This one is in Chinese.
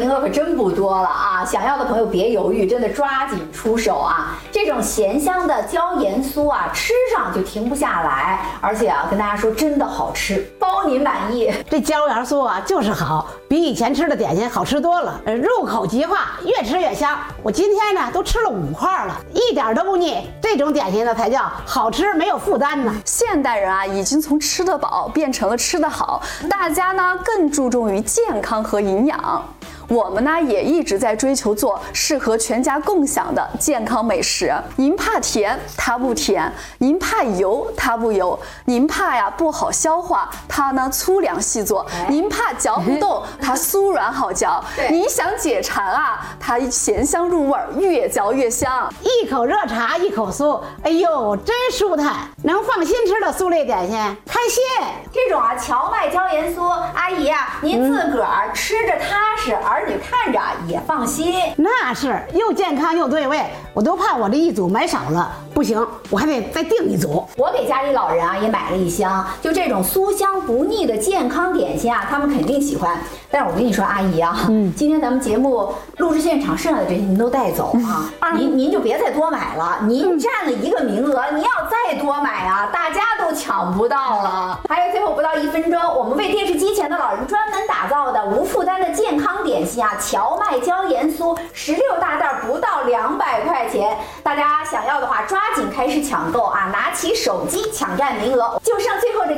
名额可真不多了啊！想要的朋友别犹豫，真的抓紧出手啊！这种咸香的椒盐酥啊，吃上就停不下来，而且啊，跟大家说真的好吃，包您满意。 这椒盐酥啊，就是好，比以前吃的点心好吃多了，入口即化，越吃越香。我今天呢都吃了5块了，一点都不腻。这种点心呢才叫好吃没有负担呢。 现代人啊，已经从吃得饱变成了吃得好，大家呢更注重于健康和营养。我们呢也一直在追求做适合全家共享的健康美食。您怕甜，它不甜；您怕油，它不油；您怕呀不好消化，它呢粗粮细做；您怕嚼不动，它酥软好嚼；您想解馋啊，它咸香入味，越嚼越香。 一口热茶，一口酥，哎呦，真舒坦！能放心吃的酥类点心，开心。 这种啊荞麦椒盐酥，阿姨啊，您自个儿吃着踏实，儿女看着也放心。 那是又健康又对味，我都怕我这一组买少了，不行，我还得再订一组。 我给家里老人啊也买了一箱，就这种酥香不腻的健康点心啊，他们肯定喜欢。但是我跟你说，阿姨啊，今天咱们节目录制现场剩下的这些您都带走啊，您就别再多买了，您占了1个名额，您要再多买啊，大家都抢不到了。还有最后不到1分钟，我们为电视机前的老人专门打造的无负担的健康点心啊，荞麦椒盐酥16大袋不到200块钱，大家想要的话抓紧开始抢购啊，拿起手机抢占名额，就剩最后这